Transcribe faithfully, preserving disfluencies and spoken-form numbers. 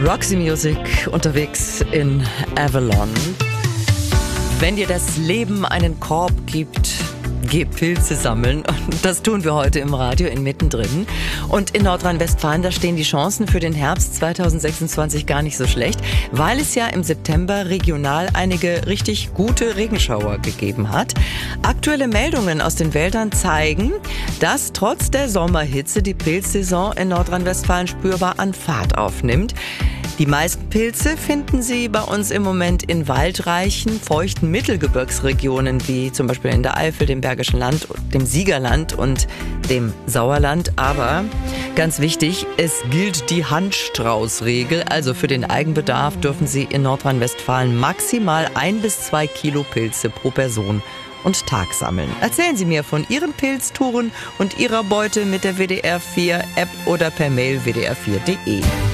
Roxy Music unterwegs in Avalon. Wenn dir das Leben einen Korb gibt, geh Pilze sammeln. Und das tun wir heute im Radio in Mittendrin. Und in Nordrhein-Westfalen, da stehen die Chancen für den Herbst zweitausendsechsundzwanzig gar nicht so schlecht, weil es ja im September regional einige richtig gute Regenschauer gegeben hat. Aktuelle Meldungen aus den Wäldern zeigen, dass trotz der Sommerhitze die Pilzsaison in Nordrhein-Westfalen spürbar an Fahrt aufnimmt. Die meisten Pilze finden Sie bei uns im Moment in waldreichen, feuchten Mittelgebirgsregionen, wie zum Beispiel in der Eifel, dem Bergischen Land, dem Siegerland und dem Sauerland. Aber ganz wichtig, es gilt die Handstraußregel. Also für den Eigenbedarf dürfen Sie in Nordrhein-Westfalen maximal ein bis zwei Kilo Pilze pro Person und Tag sammeln. Erzählen Sie mir von Ihren Pilztouren und Ihrer Beute mit der W D R vier App oder per Mail w d r vier punkt d e.